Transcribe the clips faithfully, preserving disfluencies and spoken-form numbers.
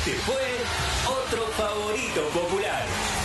Este fue otro favorito popular.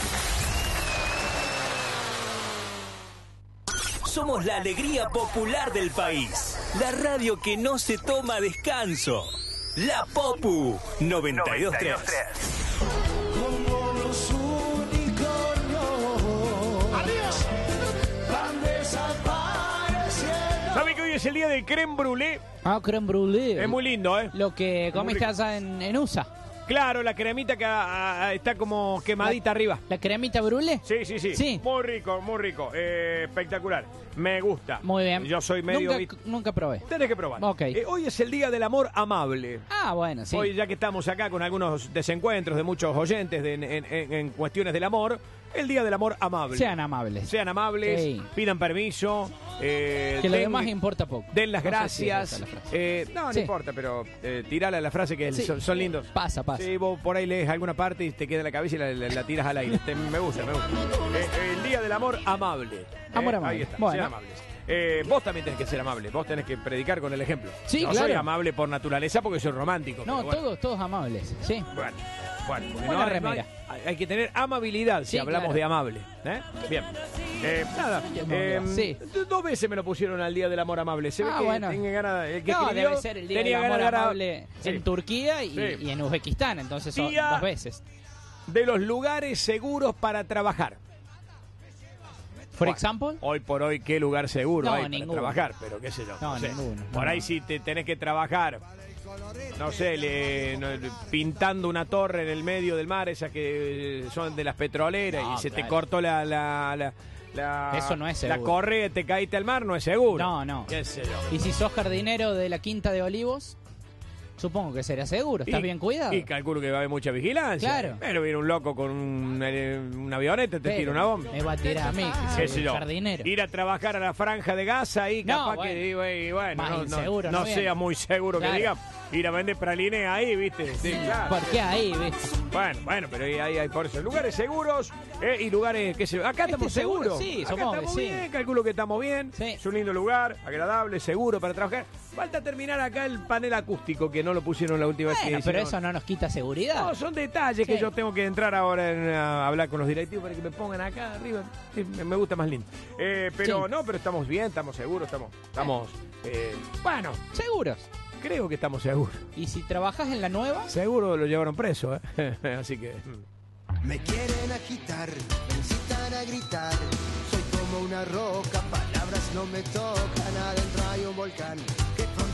Somos la alegría popular del país. La radio que no se toma descanso. La Popu noventa y dos punto tres. Como los unicornios. Adiós. Van desapareciendo. ¿Sabe que hoy es el día del crème brûlée? Ah, crème brûlée. Es muy lindo, ¿eh? Lo que comiste allá en, en U S A. Claro, la cremita que a, a, está como quemadita la, arriba. ¿La cremita brûlée? Sí, sí, sí, sí. Muy rico, muy rico. Eh, espectacular. Me gusta. Muy bien. Yo soy medio... Nunca, nunca probé. Tenés que probar. Ok. Eh, hoy es el día del amor amable. Ah, bueno, sí. Hoy, ya que estamos acá con algunos desencuentros de muchos oyentes de, en, en, en cuestiones del amor, el día del amor amable. Sean amables. Sean amables, sí. Pidan permiso. Eh, que lo den, demás importa poco. Den las no gracias. Sé si es eh, no, no sí. importa, pero eh, tirala a la frase que sí. son, son lindos. Pasa, pasa. Sí, vos por ahí lees alguna parte y te queda en la cabeza y la, la, la tiras al aire. Este, me gusta, me gusta. Eh, el día del amor amable. Amor eh, amable. Ahí está, bueno. sean amables. Eh, vos también tenés que ser amable, vos tenés que predicar con el ejemplo. Sí, no claro. soy amable por naturaleza porque soy romántico. No, bueno. todos, todos amables, sí. Bueno, bueno. Buena No, remera. no hay, hay que tener amabilidad si sí, hablamos claro. de amable. ¿eh? Bien. Eh, nada, eh, sí. dos veces me lo pusieron al Día del Amor Amable. Se ve ah, que bueno. tenía ganas, el que no, escribió, debe ser el Día tenía del Amor ganas de Amable sí. en Turquía y, sí. y en Uzbekistán, entonces son Día dos veces. De los lugares seguros para trabajar. Por bueno, example. Hoy por hoy, ¿qué lugar seguro no, hay ninguno. para trabajar? Pero qué sé yo. No, no sé. ninguno. Por no. ahí si te tenés que trabajar, no sé, le, no, pintando una torre en el medio del mar, esas que son de las petroleras, no, y se claro. te cortó la... la, la La, Eso no es seguro. La correa, te caíste al mar, no es seguro. No, no. ¿Qué sé yo? Y si sos jardinero de la Quinta de Olivos, supongo que será seguro. ¿Estás y, bien cuidado? Y calculo que va a haber mucha vigilancia. Claro. Pero viene un loco con un, una avioneta, te Pero tira una bomba. me va a tirar a mí, que ¿Qué soy sé yo? jardinero. Ir a trabajar a la franja de Gaza y No, capaz bueno. que y, y, bueno, Más no, no, inseguro, no, no sea viene. muy seguro Claro. que diga. Ir a vender pralines ahí, ¿viste? Sí, claro. ¿Por qué ahí, ves? Bueno, bueno, pero ahí hay, hay por eso. Lugares seguros eh, y lugares que se. Acá Este estamos seguro, seguros. sí, Acá supongo que estamos sí. bien, calculo que estamos bien. Sí. Es un lindo lugar, agradable, seguro para trabajar. Falta terminar acá el panel acústico que no lo pusieron la última vez que Bueno, pero hicieron. eso no nos quita seguridad. No, son detalles que Sí. yo tengo que entrar ahora en, a hablar con los directivos para que me pongan acá arriba. Sí, me, me gusta más lindo. Eh, pero Sí. no, pero estamos bien, estamos seguros, estamos, estamos, eh, bueno, Seguros. creo que estamos seguros. Y si trabajas en la nueva, Seguro lo llevaron preso, ¿eh? Así que. Me quieren agitar, me incitan a gritar. Soy como una roca, palabras no me tocan. Adentro hay un volcán.